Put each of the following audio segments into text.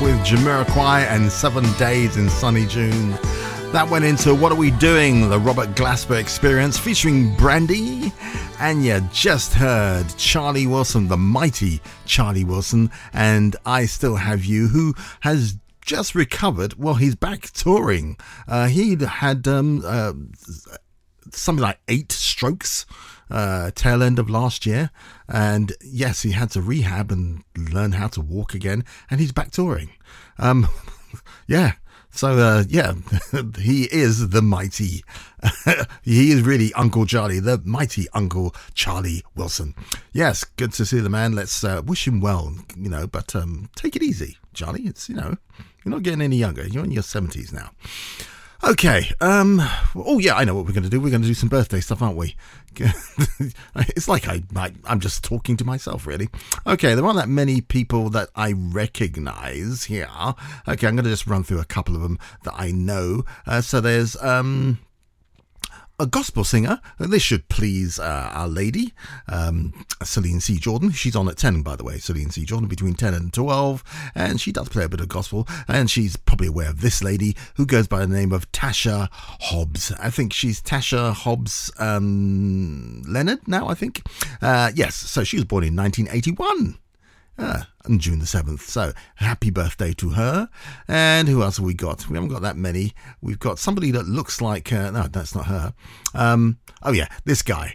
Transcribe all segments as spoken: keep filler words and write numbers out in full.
with Jamiroquai and Seven Days in Sunny June. That went into What Are We Doing? The Robert Glasper Experience featuring Brandy. And you just heard Charlie Wilson, the mighty Charlie Wilson, and I Still Have You, who has just recovered. Well, he's back touring. Uh, he'd had um, uh, something like eight strokes uh, tail end of last year. And yes, he had to rehab and learn how to walk again. And he's back touring. Um, yeah. So, uh, yeah, he is the mighty, he is really Uncle Charlie, the mighty Uncle Charlie Wilson. Yes, good to see the man. Let's uh, wish him well, you know, but um, take it easy, Charlie. It's, you know, you're not getting any younger. You're in your seventies now. Okay. Um, oh, yeah, I know what we're going to do. We're going to do some birthday stuff, aren't we? It's like I, I, I'm just talking to myself, really. Okay, there aren't that many people that I recognize here. Okay, I'm going to just run through a couple of them that I know. Uh, so there's... um. A gospel singer. This should please uh, Our Lady, um, Celine C. Jordan. She's on at ten, by the way, Celine C. Jordan, between ten and twelve, and she does play a bit of gospel, and she's probably aware of this lady who goes by the name of Tasha Hobbs. I think she's Tasha Hobbs um, Leonard now, I think. Uh, yes, so she was born in nineteen eighty-one. Uh, on June the seventh. So happy birthday to her. And who else have we got? We haven't got that many. We've got somebody that looks like uh, no, that's not her. Um, oh yeah, this guy.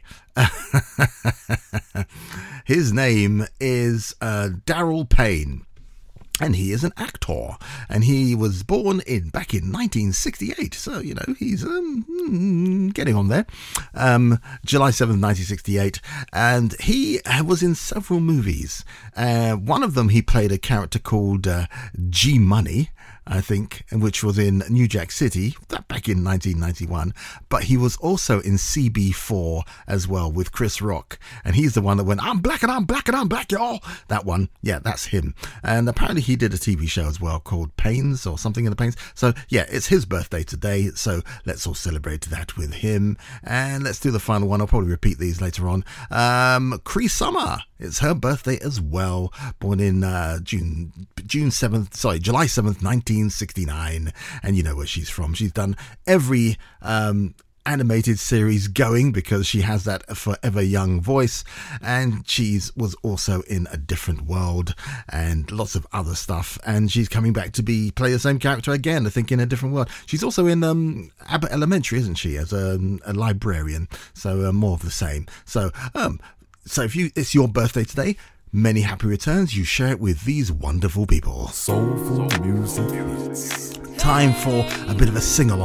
His name is uh, Daryl Payne. And he is an actor, and he was born in back in nineteen sixty-eight. So, you know, he's um, getting on there. Um, July seventh, nineteen sixty-eight. And he was in several movies. Uh, one of them, he played a character called uh, G Money, I think, which was in New Jack City, that back in nineteen ninety-one. But he was also in C B four as well with Chris Rock. And he's the one that went, I'm black and I'm black and I'm black, y'all. That one, yeah, that's him. And apparently he did a T V show as well called Pains or something in the Pains. So, yeah, it's his birthday today. So let's all celebrate that with him. And let's do the final one. I'll probably repeat these later on. Um, Cree Summer. It's her birthday as well. Born in uh, June June seventh, sorry, July seventh, nineteen sixty-nine. And you know where she's from. She's done every um, animated series going because she has that forever young voice. And she was also in A Different World and lots of other stuff. And she's coming back to be play the same character again, I think, in A Different World. She's also in um, Abbott Elementary, isn't she, as a, a librarian. So uh, more of the same. So, um, So if you it's your birthday today, many happy returns. You share it with these wonderful people. Soulful music hits. Time for a bit of a sing-along.